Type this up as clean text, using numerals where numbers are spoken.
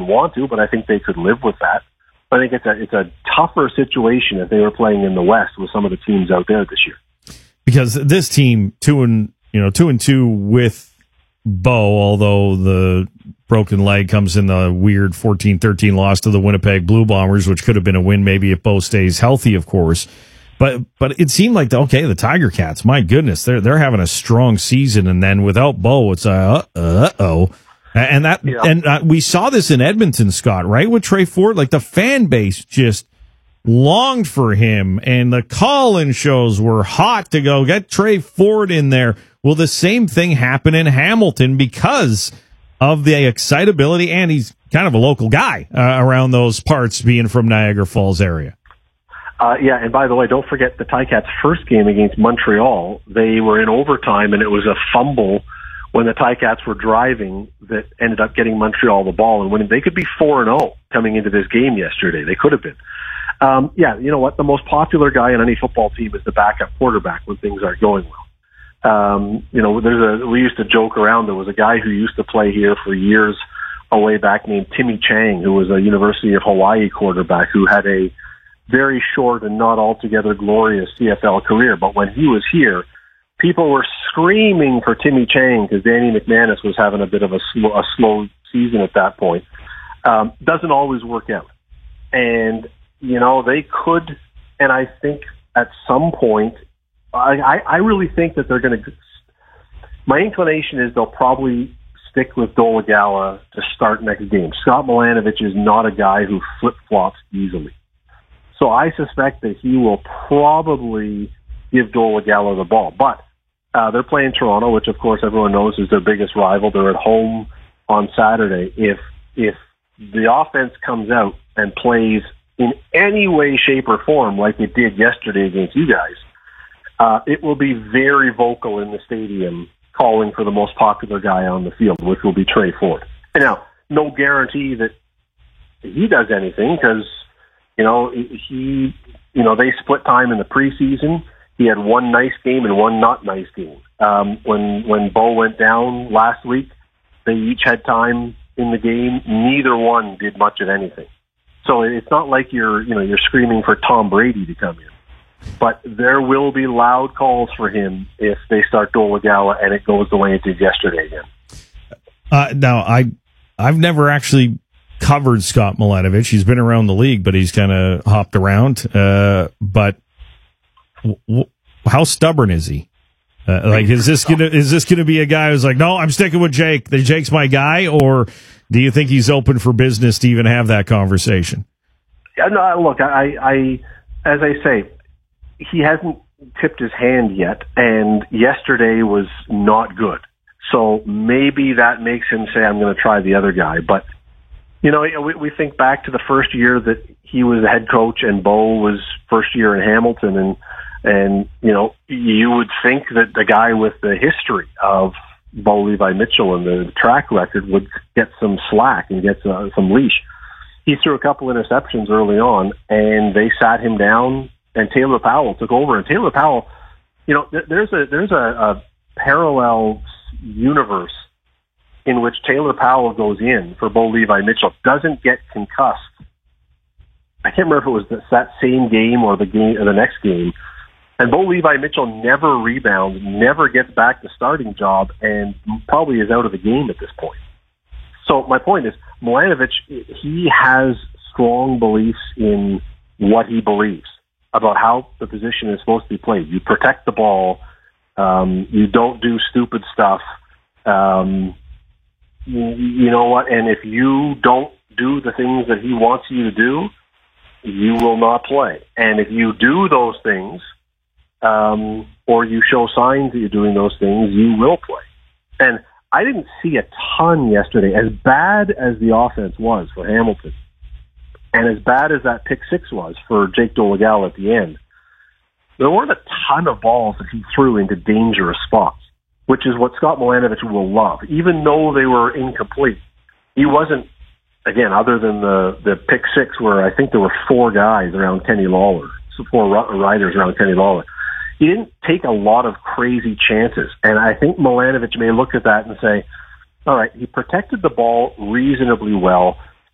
wouldn't want to, but I think they could live with that. I think it's a tougher situation if they were playing in the West with some of the teams out there this year. Because this team 2-2 with Bo, although the broken leg comes in the weird 14-13 loss to the Winnipeg Blue Bombers, which could have been a win maybe if Bo stays healthy, of course. But it seemed like the Tiger Cats, my goodness, they're having a strong season, and then without Bo, it's uh-oh. And we saw this in Edmonton, Scott, right, with Trey Ford. Like, the fan base just longed for him, and the call-in shows were hot to go get Trey Ford in there. Will the same thing happen in Hamilton because of the excitability? And he's kind of a local guy around those parts, being from Niagara Falls area. And by the way, don't forget the Ticats' first game against Montreal. They were in overtime, and it was a fumble when the Ticats were driving that ended up getting Montreal the ball and winning. They could be 4-0 coming into this game yesterday. They could have been. You know what? The most popular guy on any football team is the backup quarterback when things aren't going well. We used to joke around. There was a guy who used to play here for years way back named Timmy Chang, who was a University of Hawaii quarterback who had a very short and not altogether glorious CFL career. But when he was here, people were screaming for Timmy Chang because Danny McManus was having a bit of a slow season at that point. Doesn't always work out. And, they could, and I think at some point, I really think that they're going to, my inclination is they'll probably stick with Dolegala to start next game. Scott Milanovich is not a guy who flip-flops easily. So I suspect that he will probably give Dolegala the ball. But they're playing Toronto, which of course everyone knows is their biggest rival. They're at home on Saturday. If the offense comes out and plays in any way, shape, or form like it did yesterday against you guys, it will be very vocal in the stadium calling for the most popular guy on the field, which will be Trey Ford. And now, no guarantee that he does anything because, they split time in the preseason. He had one nice game and one not nice game. When Bo went down last week, they each had time in the game. Neither one did much of anything. So it's not like you're screaming for Tom Brady to come in. But there will be loud calls for him if they start Dolegala and it goes the way it did yesterday again. Now, I've never actually covered Scott Milanovich. He's been around the league, but he's kind of hopped around. But how stubborn is he? Is this gonna be a guy who's like, no, I'm sticking with Jake. Jake's my guy, or do you think he's open for business to even have that conversation? Yeah, no, look, I as I say, he hasn't tipped his hand yet, and yesterday was not good. So maybe that makes him say, I'm going to try the other guy. But we think back to the first year that he was the head coach and Bo was first year in Hamilton, and you would think that the guy with the history of Bo Levi Mitchell and the track record would get some slack and get some leash. He threw a couple interceptions early on, and they sat him down, and Taylor Powell took over. And Taylor Powell, there's a parallel universe in which Taylor Powell goes in for Bo Levi Mitchell, doesn't get concussed. I can't remember if it was that same game or the next game. And Bo Levi Mitchell never rebounds, never gets back the starting job, and probably is out of the game at this point. So my point is, Milanovich, he has strong beliefs in what he believes about how the position is supposed to be played. You protect the ball. You don't do stupid stuff. You know what? And if you don't do the things that he wants you to do, you will not play. And if you do those things, or you show signs that you're doing those things, you will play. And I didn't see a ton yesterday. As bad as the offense was for Hamilton, and as bad as that pick six was for Jake Dolegala at the end, there weren't a ton of balls that he threw into dangerous spots, which is what Scott Milanovich will love. Even though they were incomplete, he wasn't, again, other than the pick six where I think there were four guys around Kenny Lawler, four riders around Kenny Lawler. He didn't take a lot of crazy chances. And I think Milanovich may look at that and say, all right, he protected the ball reasonably well.